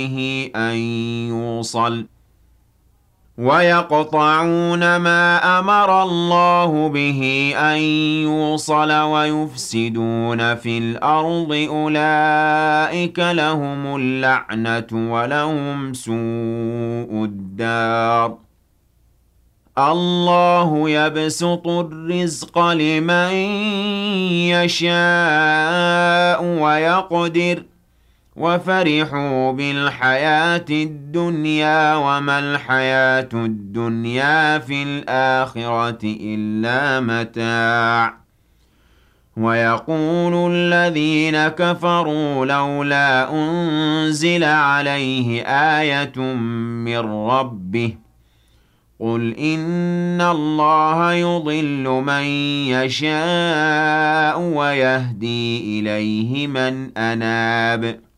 أن يوصل ويقطعون ما أمر الله به أن يوصل ويفسدون في الأرض أولئك لهم اللعنة ولهم سوء الدار الله يبسط الرزق لمن يشاء ويقدر وفرحوا بالحياة الدنيا وما الحياة الدنيا في الآخرة إلا متاع ويقول الذين كفروا لولا أنزل عليه آية من ربه قل إن الله يضل من يشاء ويهدي إليه من أناب